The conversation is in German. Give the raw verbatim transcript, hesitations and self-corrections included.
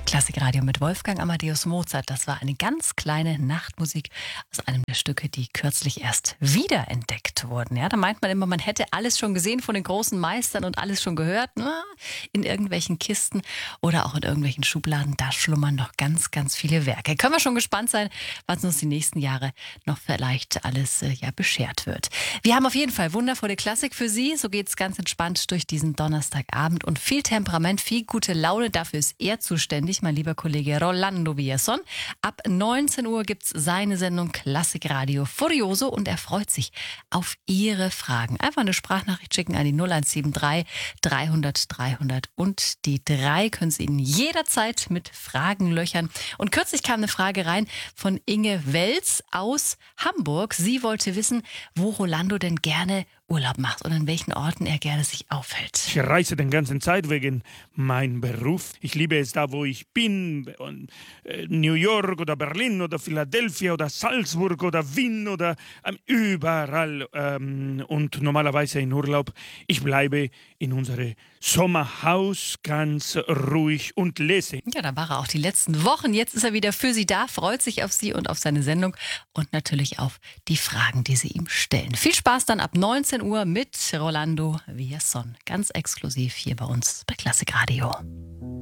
Klassikradio mit Wolfgang Amadeus Mozart. Das war eine ganz kleine Nachtmusik aus einem der Stücke, die kürzlich erst wiederentdeckt wurden. Ja, da meint man immer, man hätte alles schon gesehen von den großen Meistern und alles schon gehört. Na, in irgendwelchen Kisten oder auch in irgendwelchen Schubladen, da schlummern noch ganz, ganz viele Werke. Können wir schon gespannt sein, was uns die nächsten Jahre noch vielleicht alles äh, ja, beschert wird. Wir haben auf jeden Fall wundervolle Klassik für Sie. So geht es ganz entspannt durch diesen Donnerstagabend und viel Temperament, viel gute Laune. Dafür ist er zuständig, mein lieber Kollege Rolando Villazón. Ab neunzehn Uhr gibt es seine Sendung Klassikradio Furioso und er freut sich auf Ihre Fragen. Einfach eine Sprachnachricht schicken an die null eins sieben drei dreihundert dreihundert und die drei können Sie Ihnen jederzeit mit Fragen löchern. Und kürzlich kam eine Frage rein von Inge Welz aus Hamburg. Sie wollte wissen, wo Rolando denn gerne Urlaub macht und an welchen Orten er gerne sich aufhält. Ich reise den ganzen Zeit wegen meinem Beruf. Ich liebe es da, wo ich bin. Und, äh, New York oder Berlin oder Philadelphia oder Salzburg oder Wien oder ähm, überall. Ähm, und normalerweise in Urlaub. Ich bleibe in unserem Sommerhaus ganz ruhig und lese. Ja, da war er auch die letzten Wochen. Jetzt ist er wieder für Sie da, freut sich auf Sie und auf seine Sendung und natürlich auf die Fragen, die Sie ihm stellen. Viel Spaß dann ab neunzehn Uhr mit Rolando Villazón. Ganz exklusiv hier bei uns bei Klassikradio.